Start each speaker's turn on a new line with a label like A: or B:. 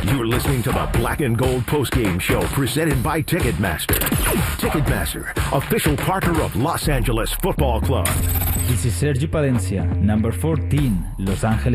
A: You're listening to the Black and Gold postgame show presented by Ticketmaster. Ticketmaster, official partner of Los Angeles Football Club.
B: This is Sergi Palencia, number 14, Los Angeles